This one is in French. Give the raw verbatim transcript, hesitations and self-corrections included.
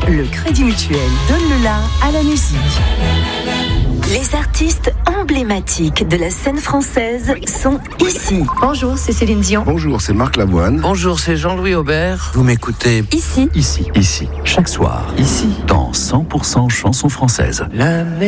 Le Crédit Mutuel donne le la à la musique. Les artistes emblématiques de la scène française sont ici. Bonjour, c'est Céline Dion. Bonjour, c'est Marc Lavoine. Bonjour, c'est Jean-Louis Aubert. Vous m'écoutez Ici. Ici, ici, chaque soir, ici, dans cent pour cent chansons françaises. La